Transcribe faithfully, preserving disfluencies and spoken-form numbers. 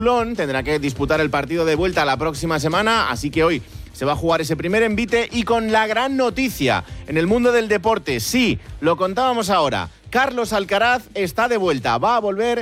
tendrá que disputar el partido de vuelta la próxima semana, así que hoy se va a jugar ese primer envite y con la gran noticia en el mundo del deporte, sí, lo contábamos ahora, Carlos Alcaraz está de vuelta, va a volver